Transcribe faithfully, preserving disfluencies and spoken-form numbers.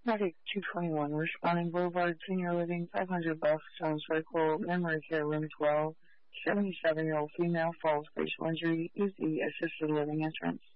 Medic two twenty-one, responding Boulevard, Senior Living, five hundred Buff, Stone Circle, Memory Care, Room twelve, seventy-seven-year-old female, falls facial injury, use the assisted living entrance.